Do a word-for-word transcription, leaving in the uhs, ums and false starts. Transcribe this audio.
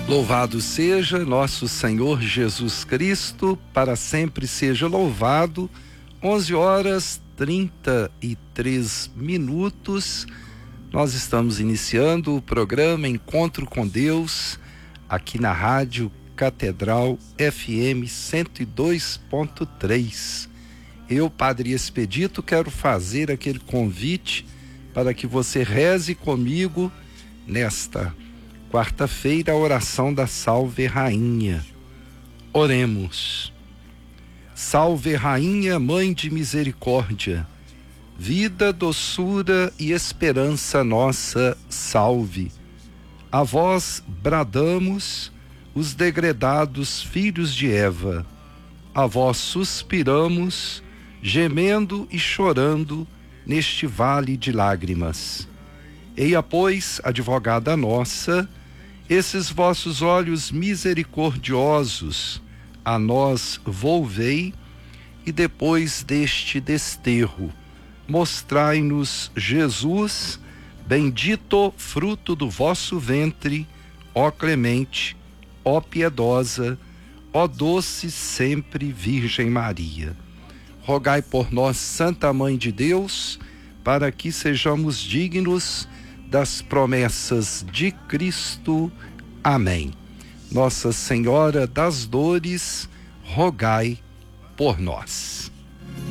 Louvado seja nosso Senhor Jesus Cristo, para sempre seja louvado. onze horas trinta e três minutos. Nós estamos iniciando o programa Encontro com Deus, aqui na Rádio Catedral F M cento e dois ponto três. Eu, Padre Expedito, quero fazer aquele convite para que você reze comigo nesta quarta-feira, a oração da Salve Rainha. Oremos. Salve Rainha, Mãe de Misericórdia, vida, doçura e esperança nossa, salve. A vós bradamos, os degredados filhos de Eva. A vós suspiramos, gemendo e chorando neste vale de lágrimas. Eia, pois, advogada nossa, esses vossos olhos misericordiosos a nós volvei, e depois deste desterro mostrai-nos Jesus, bendito fruto do vosso ventre, ó clemente, ó piedosa, ó doce sempre Virgem Maria. Rogai por nós, Santa Mãe de Deus, para que sejamos dignos das promessas de Cristo. Amém. Nossa Senhora das Dores, rogai por nós.